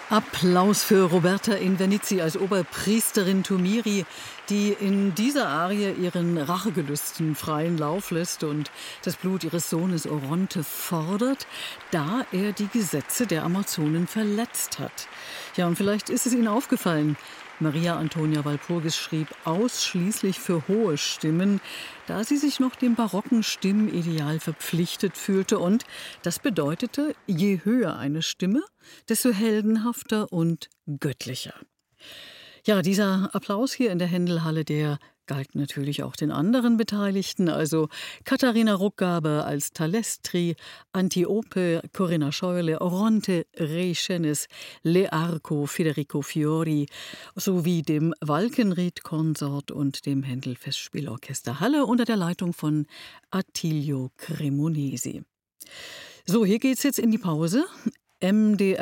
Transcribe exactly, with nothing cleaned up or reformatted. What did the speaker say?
Applaus für Roberta Invernizzi als Oberpriesterin Thumiri, die in dieser Arie ihren Rachegelüsten freien Lauf lässt und das Blut ihres Sohnes Oronte fordert, da er die Gesetze der Amazonen verletzt hat. Ja, und vielleicht ist es Ihnen aufgefallen, Maria Antonia Walpurgis schrieb ausschließlich für hohe Stimmen, da sie sich noch dem barocken Stimmideal verpflichtet fühlte. Und das bedeutete, je höher eine Stimme, desto heldenhafter und göttlicher. Ja, dieser Applaus hier in der Händelhalle, der galt natürlich auch den anderen Beteiligten, also Katharina Ruckgabe als Thalestri, Antiope, Corinna Scheurle, Oronte, Rechenes, Learco, Federico Fiori, sowie dem Walkenried-Konsort und dem Händel-Festspielorchester Halle unter der Leitung von Attilio Cremonesi. So, hier geht's jetzt in die Pause. M D R